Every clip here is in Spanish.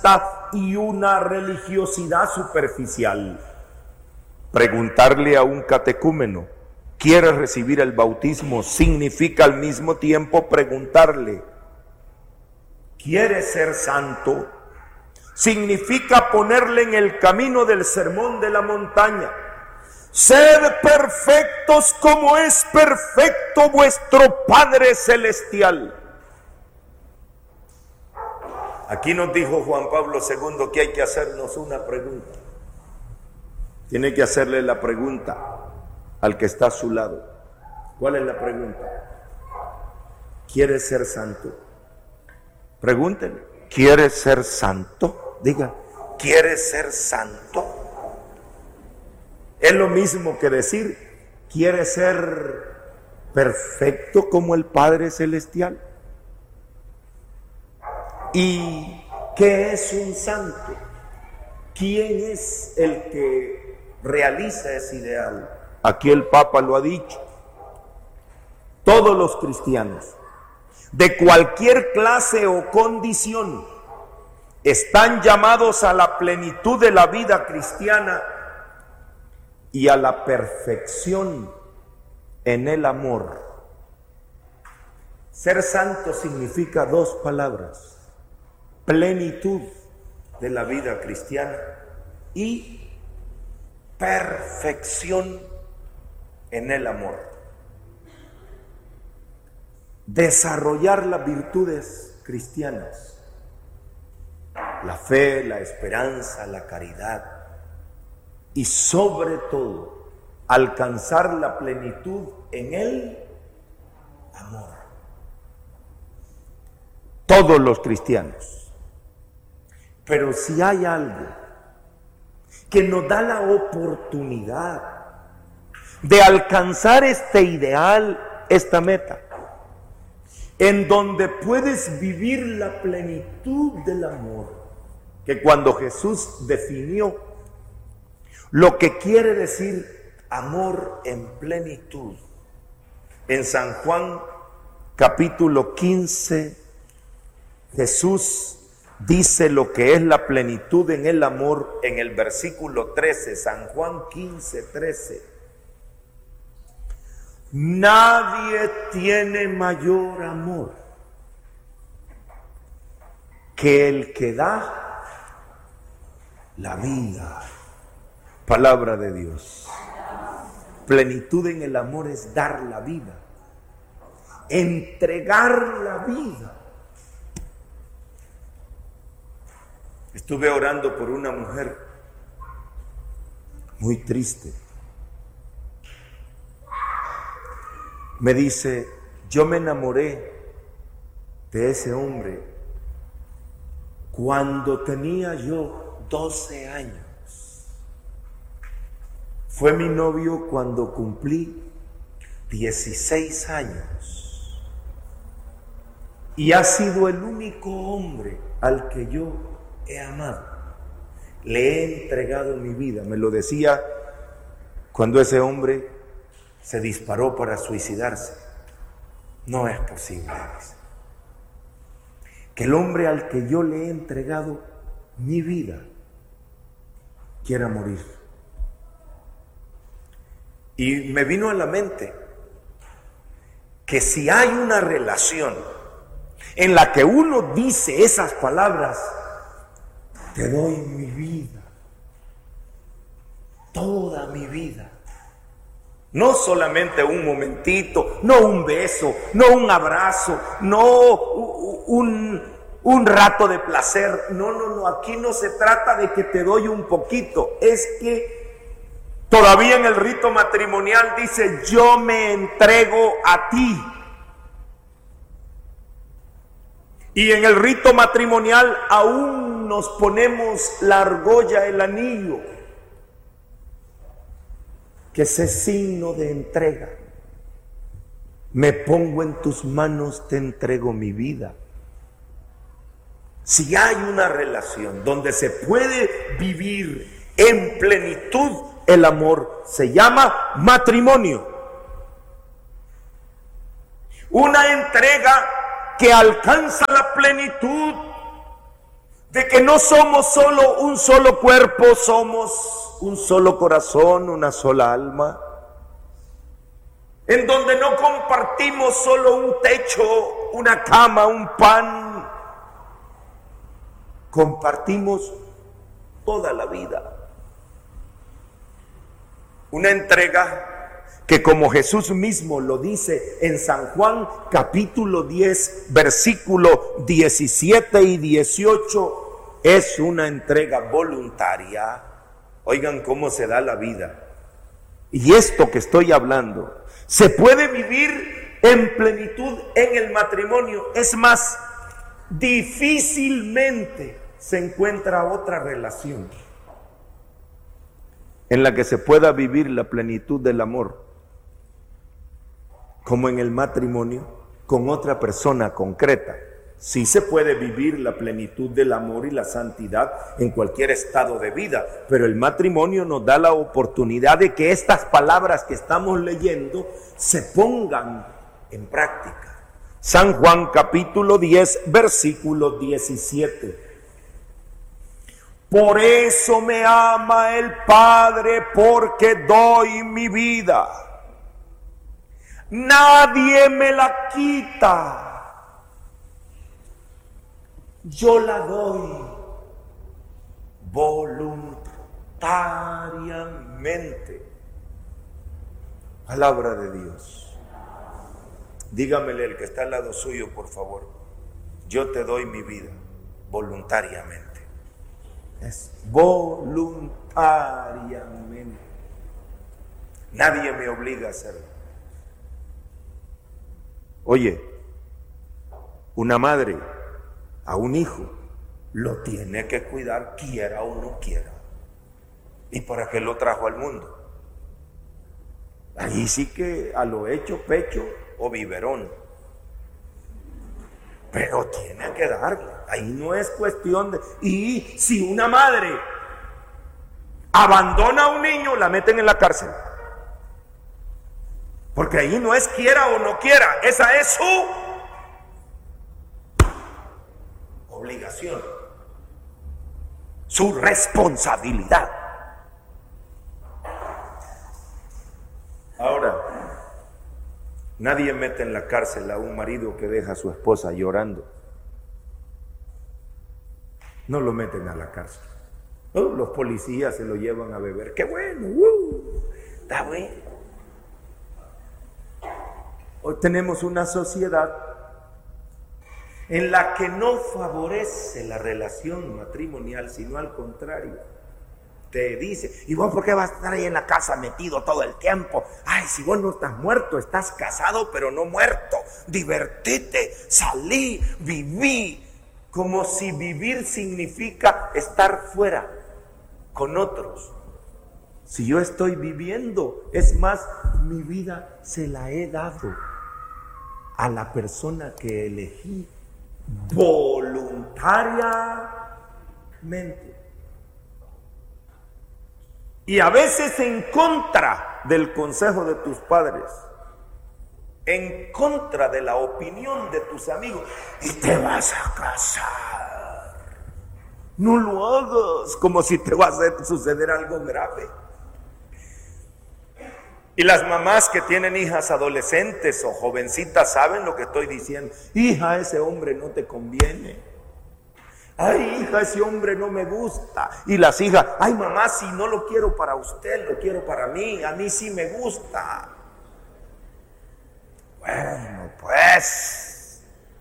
amistad y una religiosidad superficial. Preguntarle a un catecúmeno, ¿quiere recibir el bautismo? Significa al mismo tiempo preguntarle, ¿quiere ser santo? Significa ponerle en el camino del sermón de la montaña. Sed perfectos como es perfecto vuestro Padre Celestial. Aquí nos dijo Juan Pablo II que hay que hacernos una pregunta. Tiene que hacerle la pregunta al que está a su lado. ¿Cuál es la pregunta? ¿Quieres ser santo? Pregúntenle. ¿Quieres ser santo? Diga, ¿quieres ser santo? Es lo mismo que decir, ¿quieres ser perfecto como el Padre Celestial? ¿Y qué es un santo? ¿Quién es el que realiza ese ideal? Aquí el Papa lo ha dicho. Todos los cristianos, de cualquier clase o condición, están llamados a la plenitud de la vida cristiana y a la perfección en el amor. Ser santo significa dos palabras: plenitud de la vida cristiana y perfección en el amor. Desarrollar las virtudes cristianas, la fe, la esperanza, la caridad, y sobre todo, alcanzar la plenitud en el amor. Todos los cristianos. Pero si hay algo que nos da la oportunidad de alcanzar este ideal, esta meta, en donde puedes vivir la plenitud del amor, que cuando Jesús definió lo que quiere decir amor en plenitud, en San Juan capítulo 15, Jesús dice lo que es la plenitud en el amor en el versículo 13, San Juan 15, 13. Nadie tiene mayor amor que el que da la vida. Palabra de Dios. Plenitud en el amor es dar la vida, entregar la vida. Estuve orando por una mujer muy triste. Me dice, yo me enamoré de ese hombre cuando tenía yo 12 años. Fue mi novio cuando cumplí 16 años. Y ha sido el único hombre al que yo he amado. Le he entregado mi vida. Me lo decía cuando ese hombre se disparó para suicidarse. No es posible, dice, que el hombre al que yo le he entregado mi vida quiera morir. Y me vino a la mente que si hay una relación en la que uno dice esas palabras, te doy mi vida, toda mi vida, no solamente un momentito, no un beso, no un abrazo, no un rato de placer, no, aquí no se trata de que te doy un poquito, es que todavía en el rito matrimonial dice, yo me entrego a ti. Y en el rito matrimonial aún nos ponemos la argolla, el anillo, que ese signo de entrega. Me pongo en tus manos, te entrego mi vida. Si hay una relación donde se puede vivir en plenitud el amor, se llama matrimonio. Una entrega que alcanza la plenitud de que no somos solo un solo cuerpo, somos un solo corazón, una sola alma, en donde no compartimos solo un techo, una cama, un pan, compartimos toda la vida. Una entrega que, como Jesús mismo lo dice en San Juan capítulo 10, versículo 17 y 18, es una entrega voluntaria. Oigan cómo se da la vida. Y esto que estoy hablando se puede vivir en plenitud en el matrimonio. Es más, difícilmente se encuentra otra relación en la que se pueda vivir la plenitud del amor como en el matrimonio con otra persona concreta. Sí se puede vivir la plenitud del amor y la santidad en cualquier estado de vida, pero el matrimonio nos da la oportunidad de que estas palabras que estamos leyendo se pongan en práctica. San Juan capítulo 10, versículo 17. Por eso me ama el Padre, porque doy mi vida. Nadie me la quita. Yo la doy voluntariamente. Palabra de Dios. Dígamele el que está al lado suyo, por favor. Yo te doy mi vida voluntariamente. Es voluntariamente. Nadie me obliga a hacerlo. Oye, una madre a un hijo lo tiene que cuidar, quiera o no quiera. ¿Y para qué lo trajo al mundo? Ahí sí que a lo hecho pecho o biberón. Pero tiene que darle. Ahí no es cuestión de... Y si una madre abandona a un niño, la meten en la cárcel. Porque ahí no es quiera o no quiera, esa es su obligación, su responsabilidad. Ahora, nadie mete en la cárcel a un marido que deja a su esposa llorando. No lo meten a la cárcel. Los policías se lo llevan a beber. ¡Qué bueno! Está bueno. Hoy tenemos una sociedad en la que no favorece la relación matrimonial, sino al contrario. Te dice, ¿y vos por qué vas a estar ahí en la casa metido todo el tiempo? Ay, si vos no estás muerto, estás casado pero no muerto. Divertite, salí, viví. Como si vivir significa estar fuera con otros. Si yo estoy viviendo, es más, mi vida se la he dado a la persona que elegí voluntariamente. Y a veces en contra del consejo de tus padres, en contra de la opinión de tus amigos, y te vas a casar. No lo hagas, como si te va a suceder algo grave. Y las mamás que tienen hijas adolescentes o jovencitas saben lo que estoy diciendo. Hija, ese hombre no te conviene. Ay, hija, ese hombre no me gusta. Y las hijas, ay, mamá, si no lo quiero para usted, lo quiero para mí. A mí sí me gusta. Bueno, pues,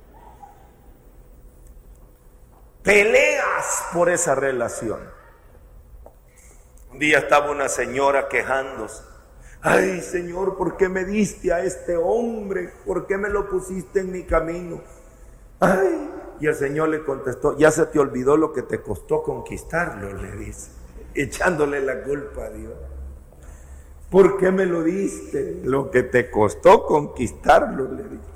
peleas por esa relación. Un día estaba una señora quejándose. Ay, Señor, ¿por qué me diste a este hombre? ¿Por qué me lo pusiste en mi camino? Ay, y el Señor le contestó, ya se te olvidó lo que te costó conquistarlo, le dice, echándole la culpa a Dios. ¿Por qué me lo diste? Lo que te costó conquistarlo, le dice.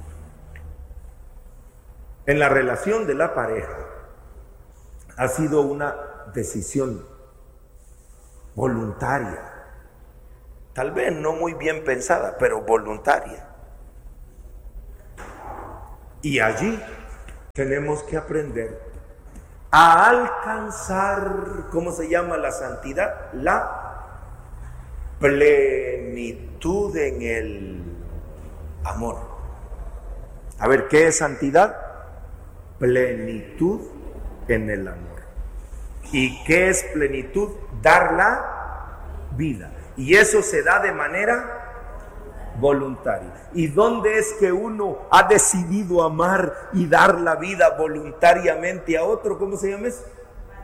En la relación de la pareja ha sido una decisión voluntaria. Tal vez no muy bien pensada, pero voluntaria. Y allí tenemos que aprender a alcanzar, ¿cómo se llama la santidad? La plenitud en el amor. A ver, ¿qué es santidad? Plenitud en el amor. ¿Y qué es plenitud? Dar la vida. Y eso se da de manera voluntaria. ¿Y dónde es que uno ha decidido amar y dar la vida voluntariamente a otro? ¿Cómo se llama eso?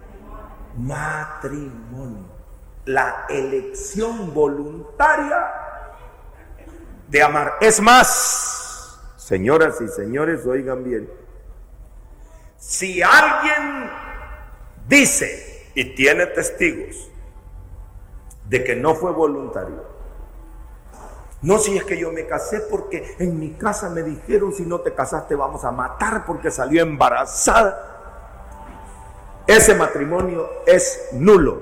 Matrimonio. La elección voluntaria de amar. Es más, señoras y señores, oigan bien. Si alguien dice y tiene testigos de que no fue voluntario, no, si es que yo me casé porque en mi casa me dijeron, si no te casaste vamos a matar porque salió embarazada, ese matrimonio es nulo.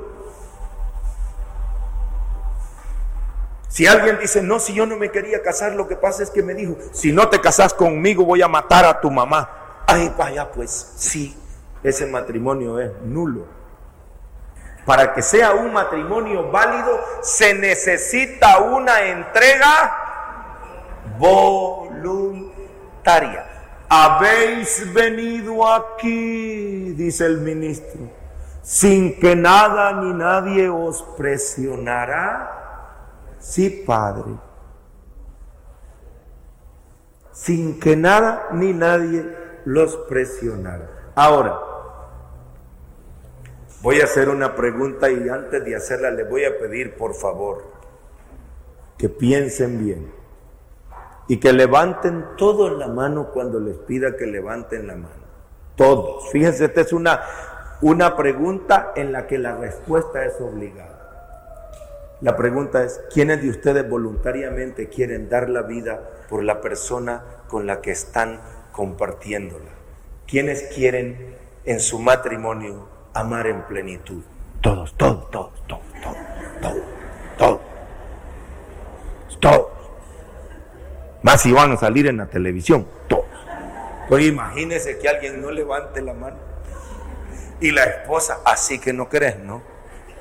Si alguien dice, no, si yo no me quería casar, lo que pasa es que me dijo, si no te casas conmigo voy a matar a tu mamá. Ay, vaya, pues sí, ese matrimonio es nulo. Para que sea un matrimonio válido, se necesita una entrega voluntaria. Habéis venido aquí, dice el ministro, sin que nada ni nadie os presionará. Sí, Padre. Sin que nada ni nadie los presionará. Ahora, voy a hacer una pregunta y antes de hacerla les voy a pedir, por favor, que piensen bien y que levanten todos la mano cuando les pida que levanten la mano. Todos. Fíjense, esta es una pregunta en la que la respuesta es obligada. La pregunta es, ¿quiénes de ustedes voluntariamente quieren dar la vida por la persona con la que están compartiéndola? ¿Quiénes quieren en su matrimonio amar en plenitud? Todos. Más si van a salir en la televisión, todos. Pues imagínese que alguien no levante la mano y la esposa, así que no crees, ¿no?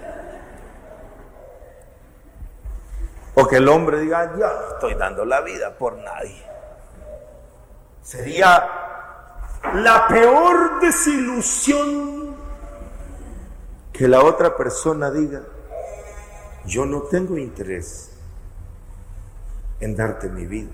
O que el hombre diga, yo no estoy dando la vida por nadie. Sería la peor desilusión que la otra persona diga, yo no tengo interés en darte mi vida.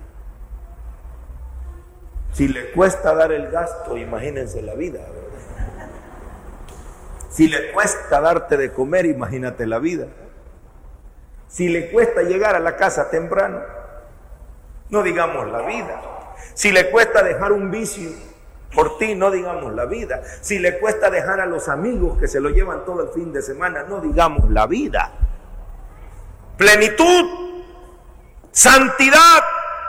Si le cuesta dar el gasto, imagínense la vida, ¿verdad? Si le cuesta darte de comer, imagínate la vida. Si le cuesta llegar a la casa temprano, no digamos la vida. Si le cuesta dejar un vicio por ti, no digamos la vida. Si le cuesta dejar a los amigos que se lo llevan todo el fin de semana, no digamos la vida. Plenitud, santidad,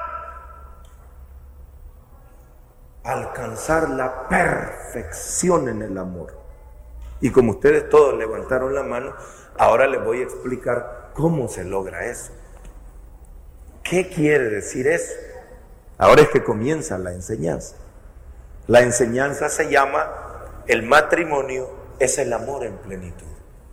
alcanzar la perfección en el amor. Y como ustedes todos levantaron la mano, ahora les voy a explicar cómo se logra eso. ¿Qué quiere decir eso? Ahora es que comienza la enseñanza. La enseñanza se llama, el matrimonio es el amor en plenitud.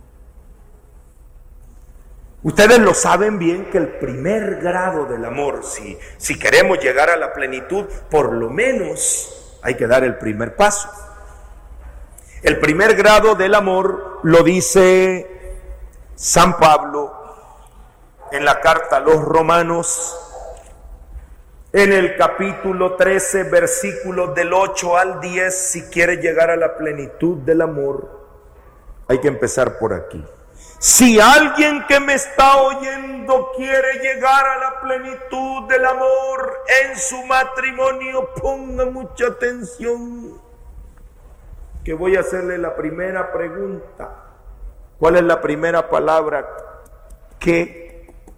Ustedes lo saben bien que el primer grado del amor, si queremos llegar a la plenitud, por lo menos hay que dar el primer paso. El primer grado del amor lo dice San Pablo en la carta a los Romanos, en el capítulo 13, versículos del 8 al 10, si quiere llegar a la plenitud del amor, hay que empezar por aquí. Si alguien que me está oyendo quiere llegar a la plenitud del amor en su matrimonio, ponga mucha atención, que voy a hacerle la primera pregunta. ¿Cuál es la primera palabra que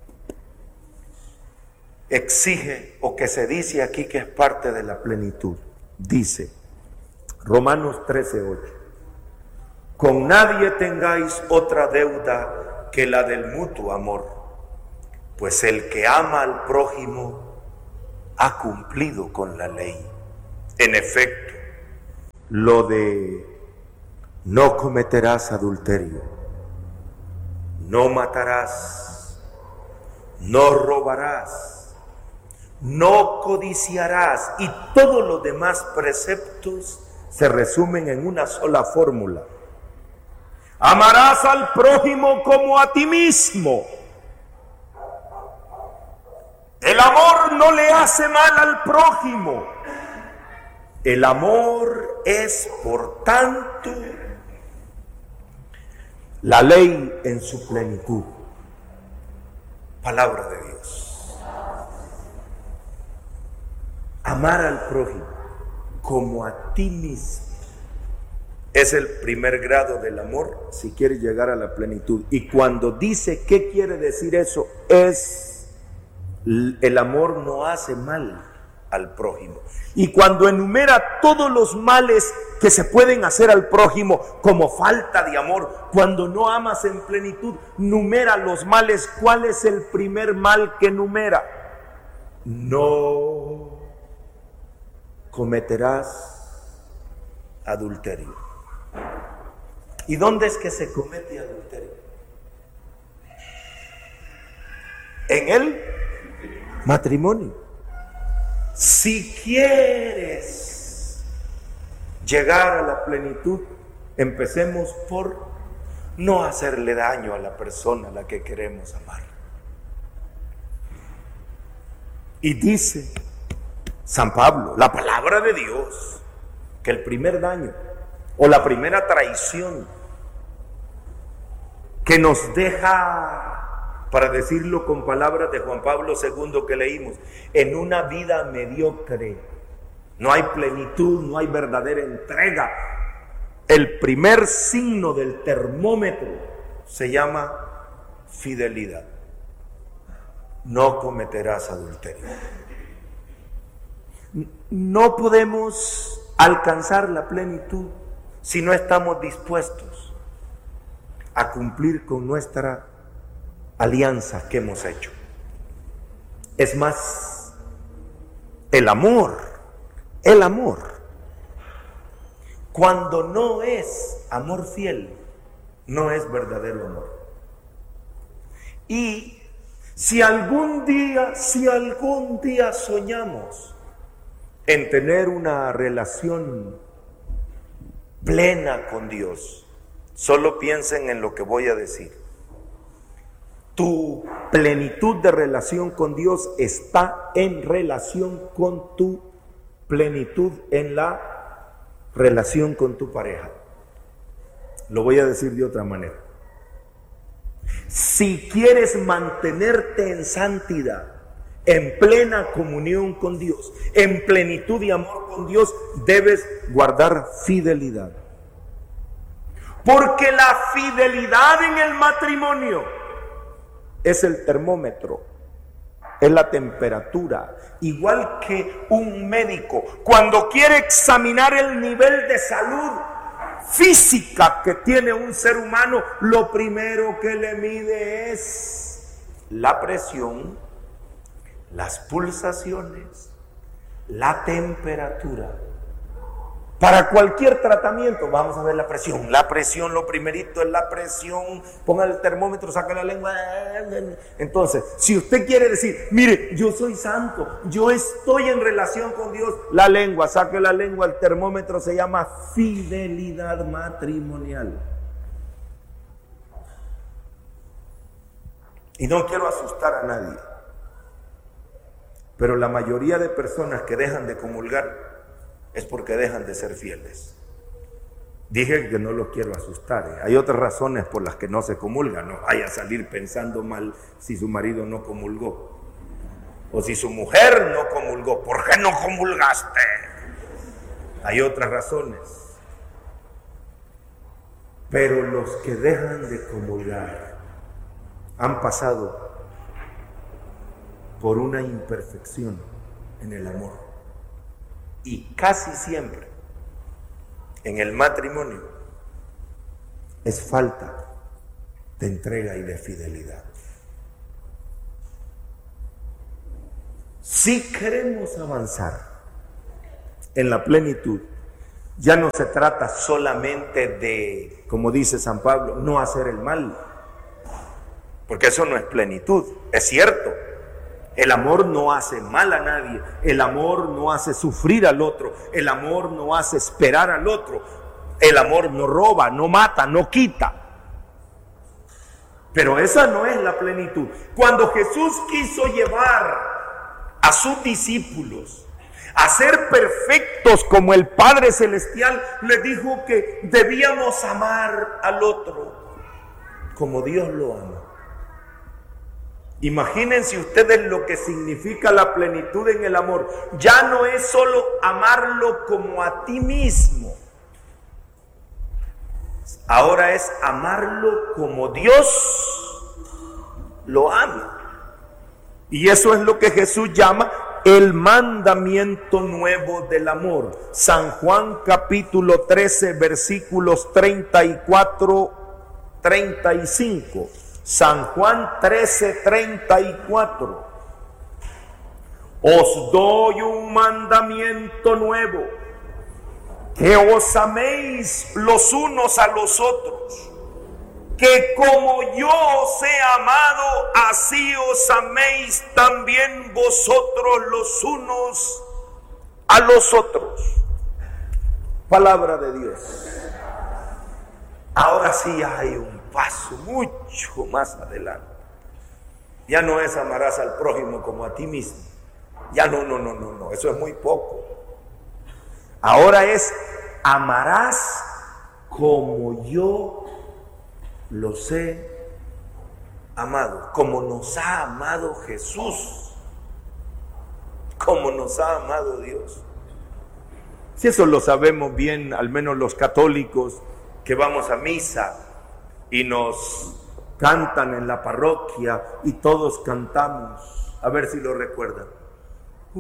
exige o que se dice aquí que es parte de la plenitud? Dice Romanos 13:8: con nadie tengáis otra deuda que la del mutuo amor, pues el que ama al prójimo ha cumplido con la ley. En efecto, lo de no cometerás adulterio, no matarás, no robarás, no codiciarás, y todos los demás preceptos se resumen en una sola fórmula: amarás al prójimo como a ti mismo. El amor no le hace mal al prójimo. El amor es, por tanto, la ley en su plenitud. Palabra de Dios. Amar al prójimo como a ti mismo es el primer grado del amor si quieres llegar a la plenitud. Y cuando dice qué quiere decir eso, es el amor no hace mal al prójimo. Y cuando enumera todos los males que se pueden hacer al prójimo como falta de amor, cuando no amas en plenitud, numera los males. ¿Cuál es el primer mal que numera? No cometerás adulterio. ¿Y dónde es que se comete adulterio? En el matrimonio. Si quieres llegar a la plenitud, empecemos por no hacerle daño a la persona a la que queremos amar. Y dice San Pablo, la palabra de Dios, que el primer daño o la primera traición que nos deja, para decirlo con palabras de Juan Pablo II que leímos, en una vida mediocre, no hay plenitud, no hay verdadera entrega. El primer signo del termómetro se llama fidelidad. No cometerás adulterio. No podemos alcanzar la plenitud si no estamos dispuestos a cumplir con nuestra alianza que hemos hecho. Es más, el amor, cuando no es amor fiel, no es verdadero amor. Y si algún día soñamos en tener una relación plena con Dios, solo piensen en lo que voy a decir. Tu plenitud de relación con Dios está en relación con tu plenitud en la relación con tu pareja. Lo voy a decir de otra manera. Si quieres mantenerte en santidad, en plena comunión con Dios, en plenitud y amor con Dios, debes guardar fidelidad. Porque la fidelidad en el matrimonio es el termómetro, es la temperatura. Igual que un médico, cuando quiere examinar el nivel de salud física que tiene un ser humano, lo primero que le mide es la presión, las pulsaciones, la temperatura. Para cualquier tratamiento, vamos a ver la presión. La presión, lo primerito es la presión. Ponga el termómetro, saca la lengua. Entonces, si usted quiere decir, mire, yo soy santo, yo estoy en relación con Dios, la lengua, saque la lengua, el termómetro se llama fidelidad matrimonial. Y no quiero asustar a nadie, pero la mayoría de personas que dejan de comulgar es porque dejan de ser fieles. Dije que no los quiero asustar. Hay otras razones por las que no se comulga. No vaya a salir pensando mal si su marido no comulgó. O si su mujer no comulgó. ¿Por qué no comulgaste? Hay otras razones. Pero los que dejan de comulgar han pasado por una imperfección en el amor. Y casi siempre en el matrimonio es falta de entrega y de fidelidad. Si queremos avanzar en la plenitud, Ya no se trata solamente de, como dice San Pablo, no hacer el mal, porque eso no es plenitud. Es cierto, el amor no hace mal a nadie, el amor no hace sufrir al otro, el amor no hace esperar al otro, el amor no roba, no mata, no quita. Pero esa no es la plenitud. Cuando Jesús quiso llevar a sus discípulos a ser perfectos como el Padre Celestial, les dijo que debíamos amar al otro como Dios lo ama. Imagínense ustedes lo que significa la plenitud en el amor. Ya no es solo amarlo como a ti mismo. Ahora es amarlo como Dios lo ama. Y eso es lo que Jesús llama el mandamiento nuevo del amor. San Juan capítulo 13 versículos 34, 35. San Juan 13, 34. Os doy un mandamiento nuevo, que os améis los unos a los otros, que como yo os he amado, así os améis también vosotros los unos a los otros. Palabra de Dios. Ahora sí hay un paso mucho más adelante. Ya no es amarás al prójimo como a ti mismo. Ya no, eso es muy poco. Ahora es amarás como yo los he amado, como nos ha amado Jesús, como nos ha amado Dios. Si eso lo sabemos bien, al menos los católicos que vamos a misa y nos cantan en la parroquia y todos cantamos, a ver si lo recuerdan.